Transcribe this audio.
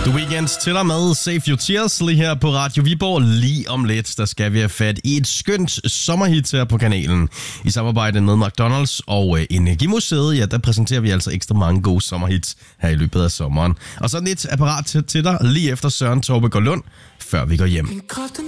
The Weeknd til og med Save Your Tears lige her på Radio Viborg. Lige om lidt, der skal vi have fat i et skønt sommerhit her på kanalen. I samarbejde med McDonald's og Energimuseet, ja, der præsenterer vi altså ekstra mange gode sommerhits her i løbet af sommeren. Og sådan et apparat til dig lige efter Søren Torbegaard Lund, før vi går hjem.